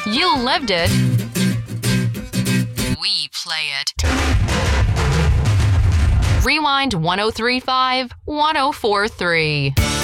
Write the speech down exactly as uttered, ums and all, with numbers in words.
You lived it. We play it. Rewind one oh three point five, one oh four point three.